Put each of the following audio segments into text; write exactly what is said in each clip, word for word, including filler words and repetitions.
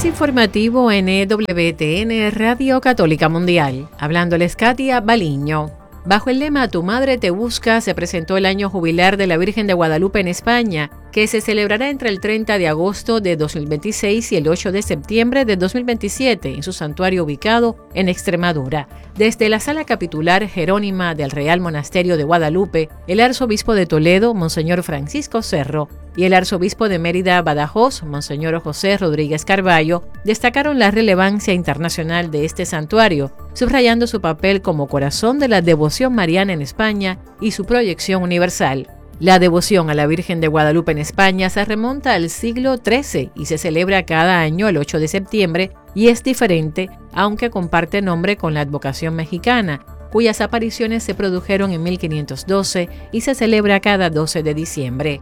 Es informativo N W T N Radio Católica Mundial. Hablándoles Katia Baliño. Bajo el lema Tu Madre Te Busca se presentó el año jubilar de la Virgen de Guadalupe en España, que se celebrará entre el treinta de agosto de dos mil veintiséis y el ocho de septiembre de dos mil veintisiete en su santuario ubicado en Extremadura. Desde la Sala Capitular Jerónima del Real Monasterio de Guadalupe, el arzobispo de Toledo, Monseñor Francisco Cerro, y el arzobispo de Mérida, Badajoz, Monseñor José Rodríguez Carballo, destacaron la relevancia internacional de este santuario, subrayando su papel como corazón de la devoción mariana en España y su proyección universal. La devoción a la Virgen de Guadalupe en España se remonta al siglo trece y se celebra cada año el ocho de septiembre y es diferente, aunque comparte nombre con la advocación mexicana, cuyas apariciones se produjeron en mil quinientos doce y se celebra cada doce de diciembre.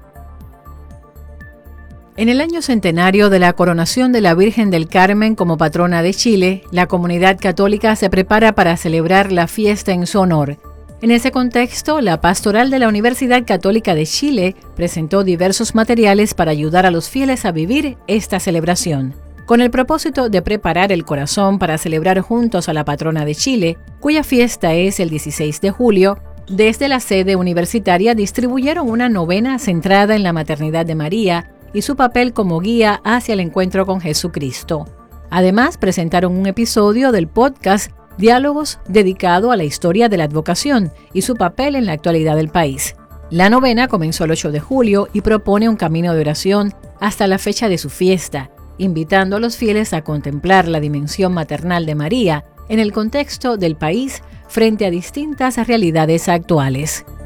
En el año centenario de la coronación de la Virgen del Carmen como patrona de Chile, la comunidad católica se prepara para celebrar la fiesta en su honor. En ese contexto, la pastoral de la Universidad Católica de Chile presentó diversos materiales para ayudar a los fieles a vivir esta celebración, con el propósito de preparar el corazón para celebrar juntos a la patrona de Chile, cuya fiesta es el dieciséis de julio. Desde la sede universitaria distribuyeron una novena centrada en la maternidad de María y su papel como guía hacia el encuentro con Jesucristo. Además, presentaron un episodio del podcast Diálogos dedicado a la historia de la advocación y su papel en la actualidad del país. La novena comenzó el ocho de julio y propone un camino de oración hasta la fecha de su fiesta, invitando a los fieles a contemplar la dimensión maternal de María en el contexto del país frente a distintas realidades actuales.